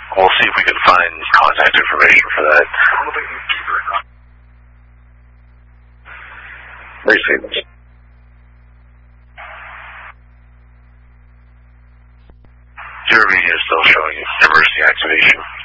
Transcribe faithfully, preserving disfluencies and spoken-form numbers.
We'll see if we can find contact information for that. Receive. Your media is still showing emergency activation.